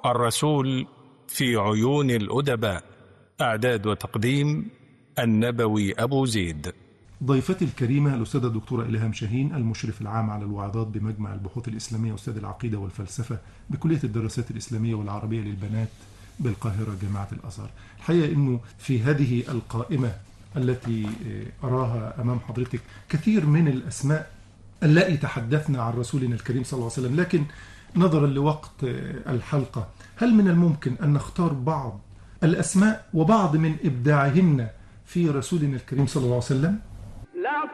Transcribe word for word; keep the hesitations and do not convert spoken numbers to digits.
الرسول في عيون الأدباء. إعداد وتقديم النبوي أبو زيد. ضيفتي الكريمة الأستاذة الدكتورة إلهام شاهين، المشرف العام على الوعظات بمجمع البحوث الإسلامية، أستاذ العقيدة والفلسفة بكلية الدراسات الإسلامية والعربية للبنات بالقاهرة جامعة الأزهر. الحقيقة أنه في هذه القائمة التي أراها أمام حضرتك كثير من الأسماء التي تحدثنا عن رسولنا الكريم صلى الله عليه وسلم، لكن نظرا لوقت الحلقة هل من الممكن أن نختار بعض الأسماء وبعض من إبداعهن في رسولنا الكريم صلى الله عليه وسلم؟